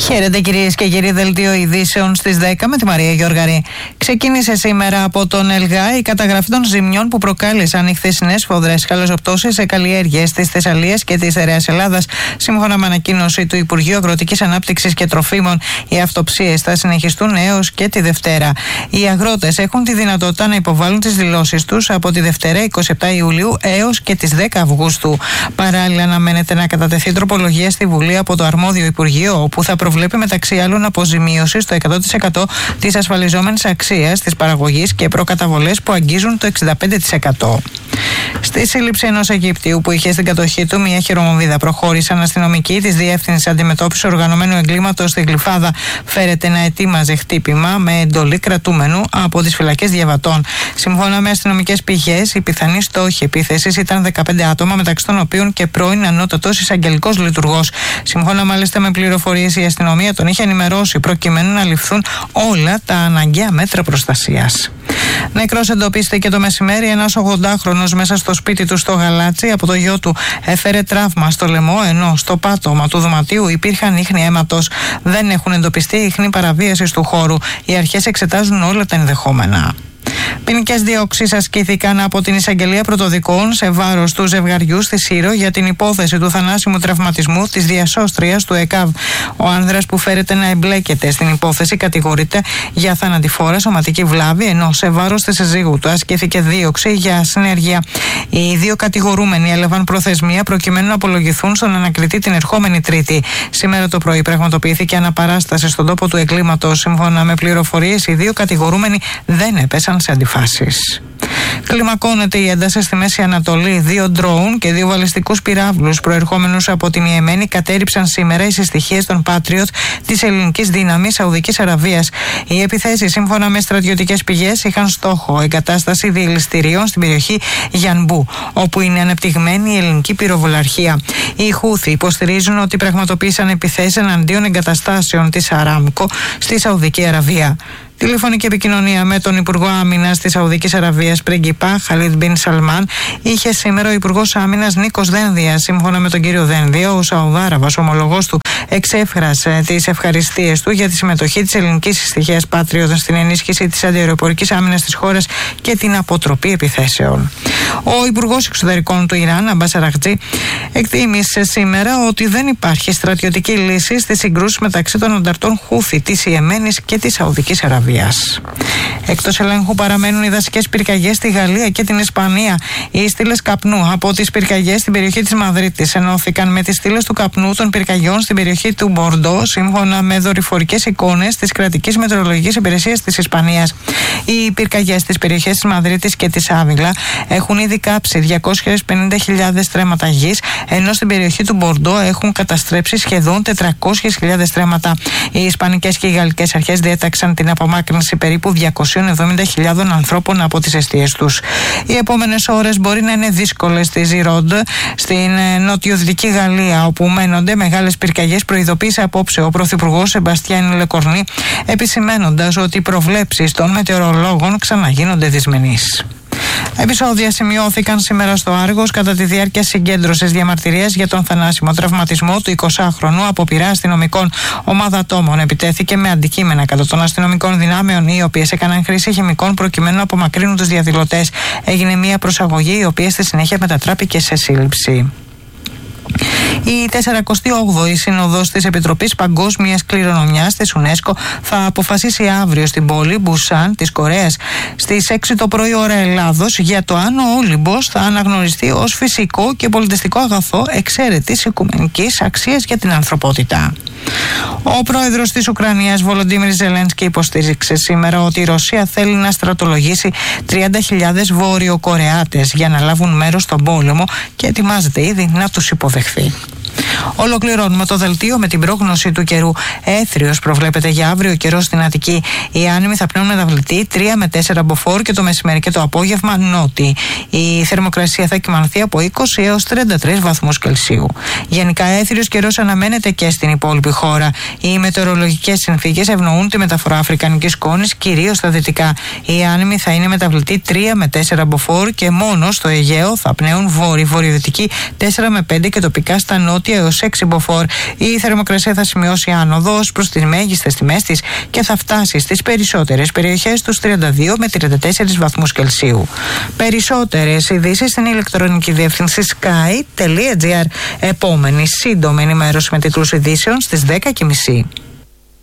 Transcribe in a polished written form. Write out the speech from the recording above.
Χαίρετε κυρίες και κύριοι, δελτίο ειδήσεων στις 10 με τη Μαρία Γιώργαρη. Ξεκίνησε σήμερα από τον ΕΛΓΑ η καταγραφή των ζημιών που προκάλεσαν οι χθεσινές σφοδρές χαλαζοπτώσεις σε καλλιέργειες της Θεσσαλίας και της Στερεάς Ελλάδας. Σύμφωνα με ανακοίνωση του Υπουργείου Αγροτικής Ανάπτυξης και Τροφίμων, οι αυτοψίες θα συνεχιστούν έως και τη Δευτέρα. Οι αγρότες έχουν τη δυνατότητα να υποβάλουν τις δηλώσεις τους από τη Δευτέρα 27 Ιουλίου έως και τις 10 Αυγούστου. Παράλληλα, αναμένεται να κατατεθεί τροπολογία στη Βουλή από το αρμόδιο Υπουργείο, όπου θα προβλέπει μεταξύ άλλων αποζημίωση στο 100% της ασφαλιζόμενης αξίας της παραγωγής και προκαταβολές που αγγίζουν το 65%. Στη σύλληψη ενός Αιγυπτίου που είχε στην κατοχή του μια χειρομοβίδα, προχώρησαν αστυνομικοί της Διεύθυνσης Αντιμετώπισης Οργανωμένου Εγκλήματος στη Γλυφάδα. Φέρεται να ετοίμαζε χτύπημα με εντολή κρατούμενου από τις φυλακές Διαβατών. Σύμφωνα με αστυνομικές πηγές, οι πιθανοί στόχοι επίθεσης ήταν 15 άτομα, μεταξύ των οποίων και πρώην ανώτατος εισαγγελικός λειτουργός. Σύμφωνα μάλιστα με πληροφορίες, η αστυνομία τον είχε ενημερώσει προκειμένου να ληφθούν όλα τα αναγκαία μέτρα προστασίας. Νεκρός εντοπίστηκε το μεσημέρι ένας 80χρονος μέσα στο σπίτι του στο Γαλάτσι. Από το γιο του έφερε τραύμα στο λαιμό, ενώ στο πάτωμα του δωματίου υπήρχαν ίχνη αίματος. Δεν έχουν εντοπιστεί ίχνη παραβίασης του χώρου. Οι αρχές εξετάζουν όλα τα ενδεχόμενα. Ποινικές διώξεις ασκήθηκαν από την Εισαγγελία Πρωτοδικών σε βάρος του ζευγαριού στη Σύρο για την υπόθεση του θανάσιμου τραυματισμού της διασώστριας του ΕΚΑΒ. Ο άνδρας που φέρεται να εμπλέκεται στην υπόθεση κατηγορείται για θανατηφόρα σωματική βλάβη, ενώ σε βάρος της συζύγου του ασκήθηκε δίωξη για συνέργεια. Οι δύο κατηγορούμενοι έλαβαν προθεσμία προκειμένου να απολογηθούν στον ανακριτή την ερχόμενη Τρίτη. Σήμερα το πρωί πραγματοποιήθηκε αναπαράσταση στον τόπο του εγκλήματος. Σύμφωνα με πληροφορίες, οι δύο κατηγορούμενοι δεν έπεσαν σε αντιφάσεις. Κλιμακώνεται η ένταση στη Μέση Ανατολή. 2 ντρόουν και 2 βαλιστικούς πυράβλους προερχόμενους από την Ιεμένη κατέριψαν σήμερα οι συστοιχίες των Patriot της ελληνικής δύναμης Σαουδικής Αραβίας. Οι επιθέσεις, σύμφωνα με στρατιωτικές πηγές, είχαν στόχο εγκατάσταση διελιστηρίων στην περιοχή Γιανμπού, όπου είναι ανεπτυγμένη η ελληνική πυροβολαρχία. Οι Χούθοι υποστηρίζουν ότι πραγματοποίησαν επιθέσεις εναντίον εγκαταστάσεων της Αράμκο στη Σαουδική Αραβία. Τηλεφωνική επικοινωνία με τον Υπουργό Άμυνας της Σαουδικής Αραβίας, πρίγκιπα Χαλίδ Μπιν Σαλμάν, είχε σήμερα ο Υπουργός Άμυνας Νίκος Δένδιας. Σύμφωνα με τον κύριο Δένδια, ο Σαουδάραβας ομολογός του εξέφρασε τις ευχαριστίες του για τη συμμετοχή της ελληνικής συστοιχίας Patriot στην ενίσχυση της αντιαεροπορικής άμυνας της χώρας και την αποτροπή επιθέσεων. Ο Υπουργός Εξωτερικών του Ιράν, Αμπάς Αραχτζή, εκτίμησε σήμερα ότι δεν υπάρχει στρατιωτική λύση στις συγκρούσεις μεταξύ των ανταρτών Χούθη της Ιεμένης και της Σαουδικής Αραβίας. Εκτός ελέγχου παραμένουν οι δασικές πυρκαγιές στη Γαλλία και την Ισπανία. Οι στήλες καπνού από τις πυρκαγιές στην περιοχή της Μαδρίτης ενώθηκαν με τις στήλες του καπνού των πυρκαγιών στην περιοχή του Μπορντό, σύμφωνα με δορυφορικές εικόνες της Κρατικής Μετεωρολογικής Υπηρεσίας της Ισπανίας. Οι πυρκαγιές στις περιοχές της Μαδρίτης και της Άβυλα έχουν ήδη κάψει 250.000 στρέμματα γης, ενώ στην περιοχή του Μπορντό έχουν καταστρέψει σχεδόν 400.000 στρέμματα. Οι ισπανικές και οι γαλλικές αρχές διέταξαν την απομάκρυνση περίπου 270.000 ανθρώπων από τις εστίες τους. Οι επόμενες ώρες μπορεί να είναι δύσκολες στη Ζιρόντ, στην νοτιοδυτική Γαλλία, όπου μένονται μεγάλες πυρκαγιές, προειδοποίησε απόψε ο Πρωθυπουργός Σεμπαστιάν Λεκορνή, επισημαίνοντας ότι οι προβλέψεις των μετεωρολόγων ξαναγίνονται δυσμενείς. Επεισόδια σημειώθηκαν σήμερα στο Άργος κατά τη διάρκεια συγκέντρωσης διαμαρτυρίας για τον θανάσιμο τραυματισμό του 20χρονου από πειρά αστυνομικών. Ομάδα ατόμων επιτέθηκε με αντικείμενα κατά των αστυνομικών δυνάμεων, οι οποίες έκαναν χρήση χημικών προκειμένου να απομακρύνουν τους διαδηλωτές. Έγινε μια προσαγωγή, η οποία στη συνέχεια μετατράπηκε σε σύλληψη. Η 48η Σύνοδος της Επιτροπής Παγκόσμιας Κληρονομιάς της UNESCO θα αποφασίσει αύριο στην πόλη Μπουσάν της Κορέας στις 6 το πρωί ώρα Ελλάδος για το αν ο Όλυμπος θα αναγνωριστεί ως φυσικό και πολιτιστικό αγαθό εξαίρετης οικουμενικής αξίας για την ανθρωπότητα. Ο πρόεδρος της Ουκρανίας Βολοντίμιρ Ζελένσκι υποστήριξε σήμερα ότι η Ρωσία θέλει να στρατολογήσει 30.000 Βόρειο-Κορεάτες για να λάβουν μέρος στον πόλεμο και ετοιμάζεται ήδη να τους υποδεχθεί. Ολοκληρώνουμε το δελτίο με την πρόγνωση του καιρού. Έθριος προβλέπεται για αύριο καιρό στην Αττική. Οι άνεμοι θα πνέουν μεταβλητή 3 με 4 μποφόρ και το μεσημέρι και το απόγευμα νότι. Η θερμοκρασία θα κυμανθεί από 20 έως 33 βαθμούς Κελσίου. Γενικά έθριος καιρός αναμένεται και στην υπόλοιπη χώρα. Οι μετεωρολογικές συνθήκες ευνοούν τη μεταφορά αφρικανικής σκόνης, κυρίως στα δυτικά. Οι άνεμοι θα είναι μεταβλητή 3 με 4 μποφόρ και μόνο στο Αιγαίο θα πνέουν βόρειο-βορειοδυτική 4 με 5 και τοπικά στα νότια νότια έως 6 μποφόρ. Η θερμοκρασία θα σημειώσει άνοδος προς τις μέγιστες τιμές της και θα φτάσει στις περισσότερες περιοχές τους 32 με 34 βαθμούς Κελσίου. Περισσότερες ειδήσεις στην ηλεκτρονική διεύθυνση sky.gr. Επόμενη σύντομη ενημέρωση με τίτλους ειδήσεων στις 10:30.